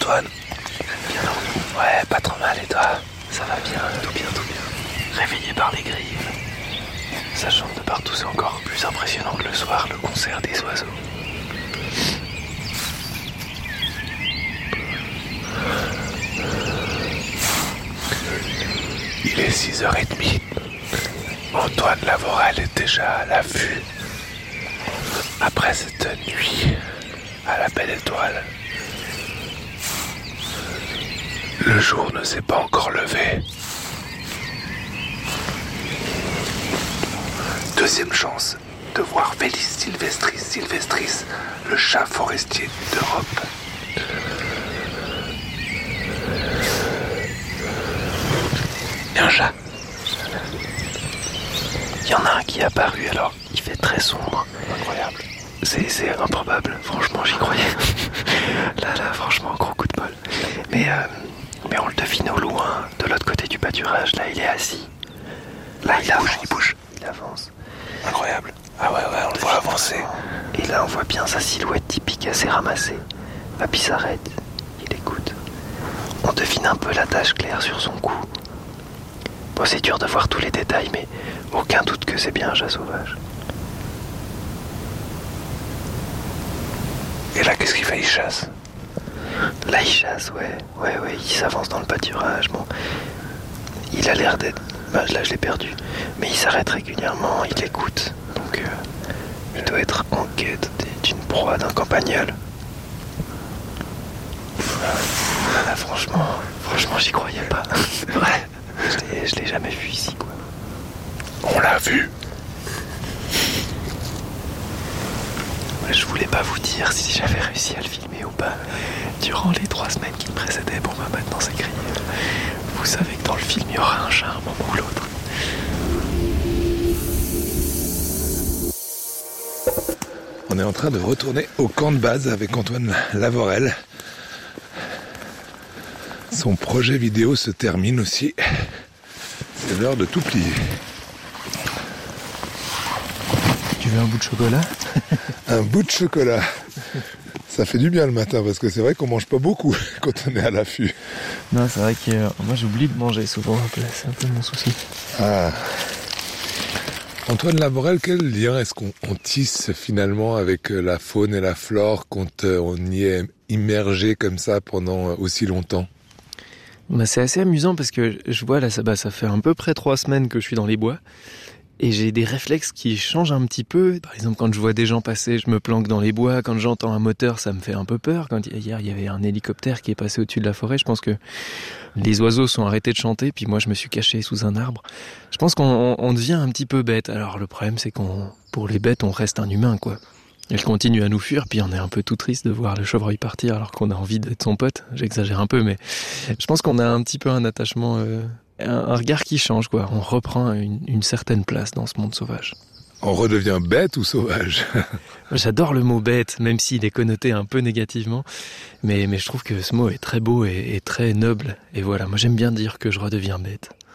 Antoine? Bien dormi? Ouais, pas trop mal, et toi? Ça va bien, tout bien, tout bien. Réveillé par les grives. Ça chante de partout, c'est encore plus impressionnant que le soir, le concert des oiseaux. Il est 6h30. Antoine Lavorel est déjà à l'affût. Après cette nuit à la belle étoile, le jour ne s'est pas encore levé. Deuxième chance de voir Felis Sylvestris, le chat forestier d'Europe. Un chat. Il y en a un qui est apparu, alors il fait très sombre. Incroyable. C'est improbable, franchement j'y croyais. Là, franchement, gros coup de bol. Mais on le devine au loin, de l'autre côté du pâturage, là il est assis. Là il bouge. Il avance. Incroyable. Ah ouais, on le voit avancer. Et là on voit bien sa silhouette typique assez ramassée. Là, puis il s'arrête, il écoute. On devine un peu la tache claire sur son cou. Bon, c'est dur de voir tous les détails, mais aucun doute que c'est bien un chat sauvage. Et là, qu'est-ce qu'il fait? Il chasse? Là, il chasse, ouais, il s'avance dans le pâturage, bon. Il a l'air d'être... là, je l'ai perdu. Mais il s'arrête régulièrement, il écoute. Donc, il doit être en quête d'une proie, d'un campagnol. Là, franchement, j'y croyais pas. Ouais. Je l'ai jamais vu ici, quoi. On l'a vu. Je voulais pas vous dire si j'avais réussi à le filmer ou pas. Durant les 3 semaines qui me précédaient pour me mettre dans ces griffes, vous savez que dans le film, il y aura un chat un moment ou l'autre. On est en train de retourner au camp de base avec Antoine Lavorel. Son projet vidéo se termine aussi. C'est l'heure de tout plier. Tu veux un bout de chocolat? Un bout de chocolat. Ça fait du bien le matin parce que c'est vrai qu'on mange pas beaucoup quand on est à l'affût. Non, c'est vrai que moi j'oublie de manger souvent. C'est un peu mon souci. Ah. Antoine Lavorel, quel lien est-ce qu'on tisse finalement avec la faune et la flore quand on y est immergé comme ça pendant aussi longtemps? C'est assez amusant parce que je vois là, ça fait à peu près 3 semaines que je suis dans les bois et j'ai des réflexes qui changent un petit peu. Par exemple, quand je vois des gens passer, je me planque dans les bois. Quand j'entends un moteur, ça me fait un peu peur. Hier, il y avait un hélicoptère qui est passé au-dessus de la forêt. Je pense que les oiseaux sont arrêtés de chanter, puis moi je me suis caché sous un arbre. Je pense qu'on devient un petit peu bête. Alors le problème, c'est pour les bêtes, on reste un humain, quoi. Elle continue à nous fuir, puis on est un peu tout triste de voir le chevreuil partir alors qu'on a envie d'être son pote. J'exagère un peu, mais je pense qu'on a un petit peu un attachement, un regard qui change, quoi. On reprend une certaine place dans ce monde sauvage. On redevient bête ou sauvage? J'adore le mot bête, même s'il est connoté un peu négativement, mais je trouve que ce mot est très beau et très noble. Et voilà, moi j'aime bien dire que je redeviens bête.